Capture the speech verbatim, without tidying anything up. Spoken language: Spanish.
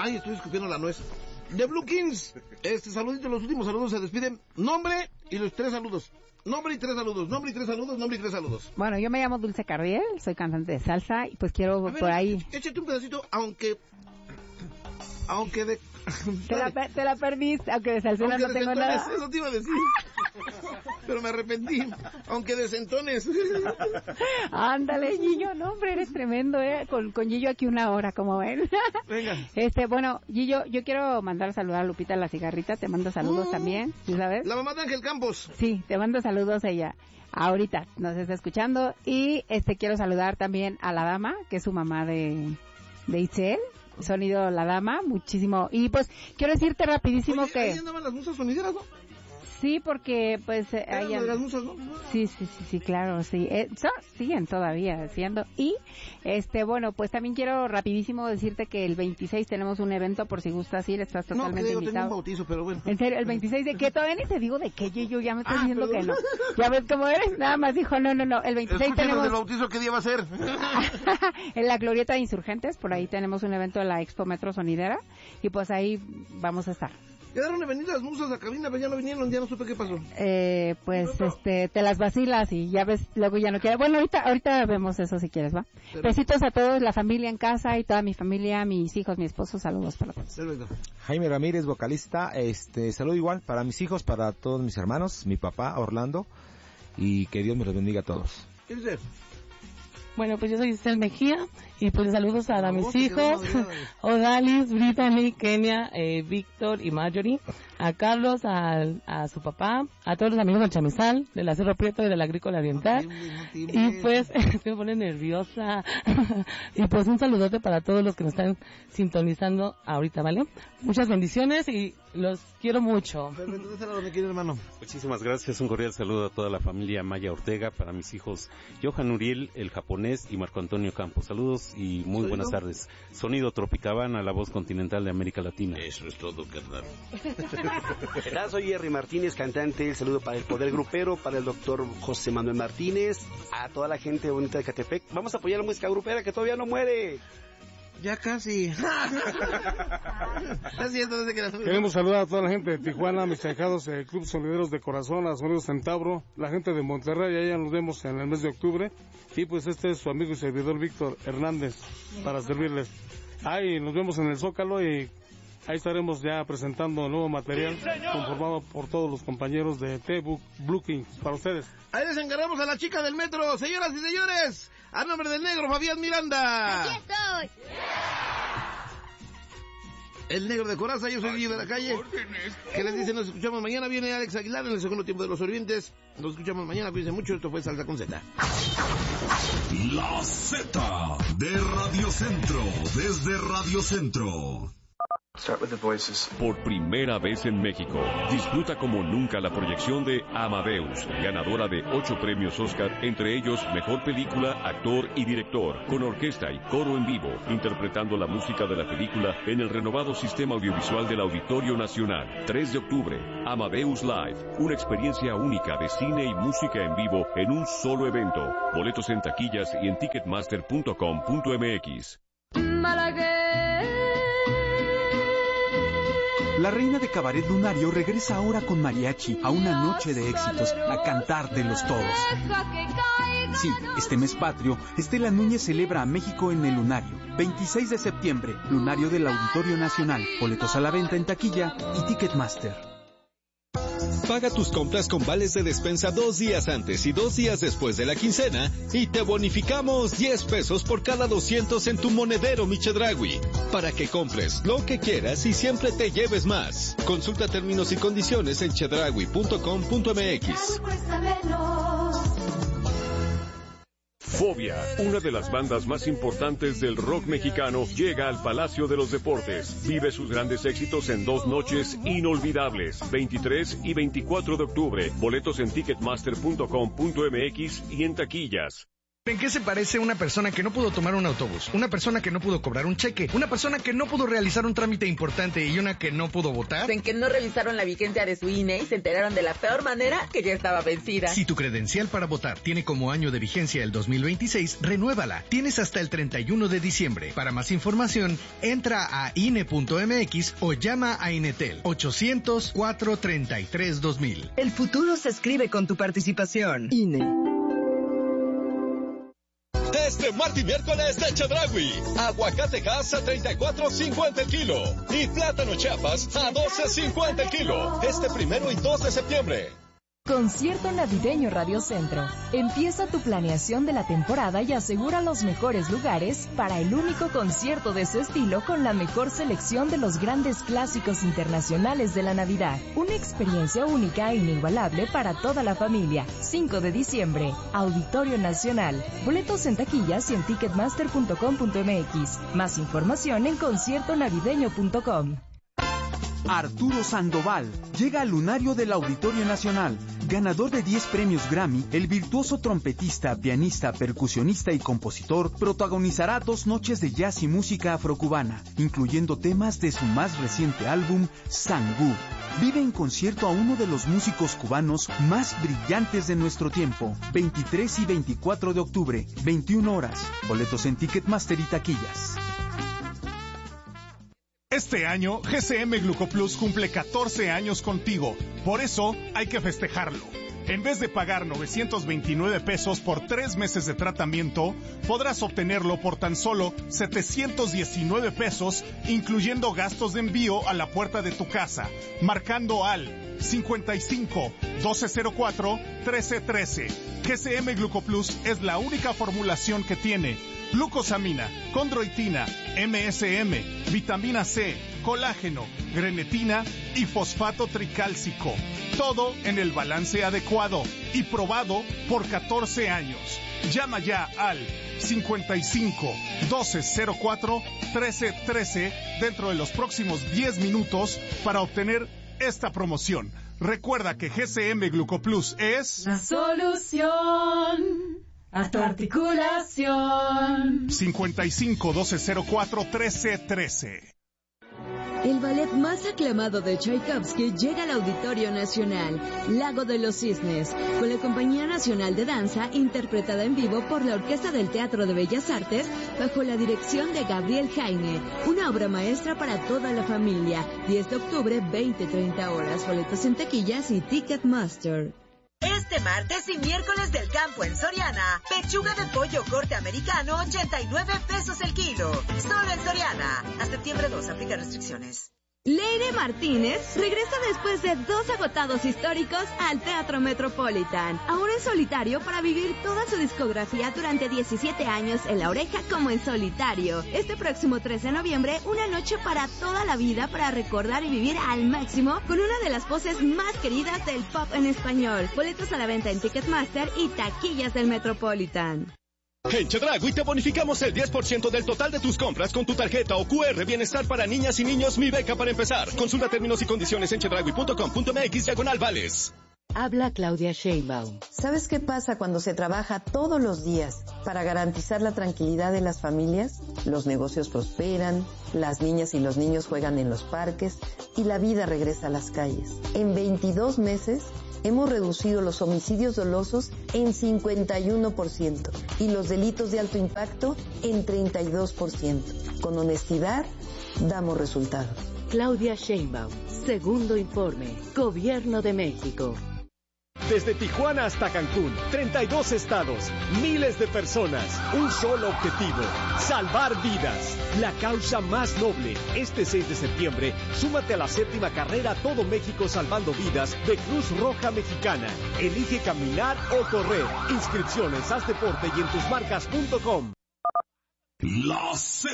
Ay, estoy escupiendo la nuez. De Blue Kings, este saludito, los últimos saludos se despiden. Nombre y los tres saludos. Nombre y tres saludos, nombre y tres saludos, nombre y tres saludos. Bueno, yo me llamo Dulce Cardiel, soy cantante de salsa y pues quiero ver, por ahí... Échate un pedacito, aunque... Aunque de... Te la, te la perdiste, aunque de salsera no tengo nada. Eso te iba a decir. Pero me arrepentí. Aunque de sentones. Ándale, Gillo, no, hombre, eres tremendo, eh. Con, con Gillo aquí una hora, como ven. Venga. Este, bueno, Gillo, yo quiero mandar a saludar a Lupita la cigarrita, te mando saludos uh, también, ¿sí sabes? La mamá de Ángel Campos. Sí, te mando saludos a ella. Ahorita nos está escuchando. Y este, quiero saludar también a la dama, que es su mamá de, de Itzel. Sonido La Dama, muchísimo. Y pues, quiero decirte rapidísimo. Oye, que... ahí andaban las musas sonideras, ¿no? Sí, porque pues... Eh, ahí and... las musas, ¿no? Sí, sí, sí, sí, claro, sí. Eh, so, siguen todavía siendo. Y, este, bueno, pues también quiero rapidísimo decirte que el veintiséis tenemos un evento, por si gustas ir, estás totalmente no, creo, invitado. Tengo un bautizo, pero bueno. En serio, el veintiséis de qué, todavía ni te digo de qué, yo, yo ya me estoy ah, diciendo perdón. que no. Ya ves cómo eres, nada más dijo, no, no, no, el veintiséis Escúchenos tenemos... ¿El bautizo qué día va a ser? En la Glorieta de Insurgentes, por ahí tenemos un evento de la Expo Metro Sonidera, y pues ahí vamos a estar. Quedaron de venir las musas a cabina, pero ya no vinieron, ya no supe qué pasó. Eh, pues, no, no. este, te las vacilas y ya ves, luego ya no quieres. Bueno, ahorita, ahorita vemos eso si quieres, ¿va? Perfecto. Besitos a todos, la familia en casa y toda mi familia, mis hijos, mi esposo, saludos para todos. Perfecto. Jaime Ramírez, vocalista, este, saludo igual para mis hijos, para todos mis hermanos, mi papá, Orlando, y que Dios me los bendiga a todos. ¿Qué dice? Bueno, pues yo soy Isel Mejía y pues saludos a, a mis hijos, Odalis, Brittany, Kenia, eh, Víctor y Marjorie, a Carlos, a, a su papá, a todos los amigos del Chamizal, del Acero Prieto y del Agrícola Oriental. Y pues, me pone nerviosa. Y pues un saludote para todos los que nos están sintonizando ahorita, ¿vale? Muchas bendiciones y los quiero mucho. Hermano. Muchísimas gracias, un cordial saludo a toda la familia Maya Ortega, para mis hijos Johan Uriel, el japonés, y Marco Antonio Campos. Saludos y muy ¿Sonido? buenas tardes. Sonido Tropicabana, la voz continental de América Latina. Eso es todo, carnal. Hola, soy Jerry Martínez, cantante. El saludo para el Poder Grupero, para el doctor José Manuel Martínez, a toda la gente bonita de Catepec. Vamos a apoyar la música grupera que todavía no muere. Ya casi. Queremos saludar a toda la gente de Tijuana, mis ahijados, el Club Sonideros de Corazón, a Sonidos Centauro, la gente de Monterrey, allá nos vemos en el mes de octubre. Y pues este es su amigo y servidor Víctor Hernández, para servirles. Ahí nos vemos en el Zócalo y ahí estaremos ya presentando nuevo material conformado por todos los compañeros de T-Book Blue Kings para ustedes. Ahí les encargamos a la chica del metro, señoras y señores, a nombre del negro Fabián Miranda. ¡Aquí estoy! El negro de Coraza, yo soy Guillo de la Calle. ¿Qué les dice? Nos escuchamos mañana. Viene Alex Aguilar en el segundo tiempo de Los Orientes. Nos escuchamos mañana, cuídense mucho. Esto fue Salsa con Z. La Z de Radio Centro, desde Radio Centro. Por primera vez en México, disfruta como nunca la proyección de Amadeus, ganadora de ocho premios Oscar, entre ellos Mejor Película, Actor y Director, con orquesta y coro en vivo, interpretando la música de la película en el renovado sistema audiovisual del Auditorio Nacional. tres de octubre, Amadeus Live, una experiencia única de cine y música en vivo en un solo evento. Boletos en taquillas y en ticketmaster punto com punto m x. La reina de cabaret lunario regresa ahora con mariachi a una noche de éxitos, a cantártelos todos. Sí, este mes patrio, Estela Núñez celebra a México en el Lunario. veintiséis de septiembre, Lunario del Auditorio Nacional. Boletos a la venta en taquilla y Ticketmaster. Paga tus compras con vales de despensa dos días antes y dos días después de la quincena y te bonificamos diez pesos por cada doscientos en tu monedero Mi Chedraui, para que compres lo que quieras y siempre te lleves más. Consulta términos y condiciones en chedraui punto com punto m x. Fobia, una de las bandas más importantes del rock mexicano, llega al Palacio de los Deportes. Vive sus grandes éxitos en dos noches inolvidables, veintitrés y veinticuatro de octubre. Boletos en ticketmaster punto com punto m x y en taquillas. ¿En qué se parece una persona que no pudo tomar un autobús, una persona que no pudo cobrar un cheque, una persona que no pudo realizar un trámite importante y una que no pudo votar? En que no revisaron la vigencia de su I N E y se enteraron de la peor manera que ya estaba vencida. Si tu credencial para votar tiene como año de vigencia el dos mil veintiséis, renuévala. Tienes hasta el treinta y uno de diciembre. Para más información, entra a I N E punto M X o llama a Inetel ochocientos, cuatrocientos treinta y tres, dos mil. El futuro se escribe con tu participación. I N E. Este martes y miércoles de Chedraui, aguacate gas a treinta y cuatro cincuenta el kilo y plátano Chiapas a doce cincuenta el kilo. Este primero y dos de septiembre. Concierto navideño Radio Centro. Empieza tu planeación de la temporada y asegura los mejores lugares para el único concierto de su estilo con la mejor selección de los grandes clásicos internacionales de la Navidad. Una experiencia única e inigualable para toda la familia. cinco de diciembre, Auditorio Nacional. Boletos en taquillas y en ticketmaster punto com punto m x. Más información en concierto navideño punto com. Arturo Sandoval llega al lunario del Auditorio Nacional. Ganador de diez premios Grammy, el virtuoso trompetista, pianista, percusionista y compositor protagonizará dos noches de jazz y música afrocubana, incluyendo temas de su más reciente álbum, Sangú. Vive en concierto a uno de los músicos cubanos más brillantes de nuestro tiempo. veintitrés y veinticuatro de octubre, veintiuna horas. Boletos en Ticketmaster y taquillas. Este año, G C M Glucoplus cumple catorce años contigo. Por eso, hay que festejarlo. En vez de pagar novecientos veintinueve pesos por tres meses de tratamiento, podrás obtenerlo por tan solo setecientos diecinueve pesos, incluyendo gastos de envío a la puerta de tu casa, marcando al cincuenta y cinco, doce cero cuatro, trece trece. G C M Glucoplus es la única formulación que tiene glucosamina, condroitina, M S M, vitamina C, colágeno, grenetina y fosfato tricálcico. Todo en el balance adecuado y probado por catorce años. Llama ya al cincuenta y cinco, doce cero cuatro, trece trece dentro de los próximos diez minutos para obtener esta promoción. Recuerda que G C M Glucoplus es la solución a tu articulación. cincuenta y cinco, doce cero cuatro, trece trece. El ballet más aclamado de Tchaikovsky llega al Auditorio Nacional, Lago de los Cisnes, con la Compañía Nacional de Danza, interpretada en vivo por la Orquesta del Teatro de Bellas Artes, bajo la dirección de Gabriel Jaime. Una obra maestra para toda la familia. diez de octubre, veinte treinta horas. Boletos en taquillas y Ticketmaster. Este martes y miércoles del campo en Soriana, pechuga de pollo corte americano, ochenta y nueve pesos el kilo. Solo en Soriana. A septiembre dos, aplica restricciones. Leire Martínez regresa después de dos agotados históricos al Teatro Metropolitan. Ahora en solitario para vivir toda su discografía durante diecisiete años en La Oreja como en solitario. Este próximo trece de noviembre, una noche para toda la vida para recordar y vivir al máximo con una de las voces más queridas del pop en español. Boletos a la venta en Ticketmaster y taquillas del Metropolitan. En Chedraui te bonificamos el diez por ciento del total de tus compras con tu tarjeta o Q R Bienestar para niñas y niños Mi Beca para empezar. Consulta términos y condiciones en chedraui punto com punto m x diagonal vales. Habla Claudia Sheinbaum. ¿Sabes qué pasa cuando se trabaja todos los días para garantizar la tranquilidad de las familias? Los negocios prosperan, las niñas y los niños juegan en los parques y la vida regresa a las calles. En veintidós meses hemos reducido los homicidios dolosos en cincuenta y uno por ciento y los delitos de alto impacto en treinta y dos por ciento. Con honestidad, damos resultados. Claudia Sheinbaum, segundo informe, Gobierno de México. Desde Tijuana hasta Cancún, treinta y dos estados, miles de personas, un solo objetivo, salvar vidas. La causa más noble. Este seis de septiembre, súmate a la séptima carrera Todo México Salvando Vidas de Cruz Roja Mexicana. Elige caminar o correr. Inscripciones, haz deporte y en tus marcas punto com. La Z.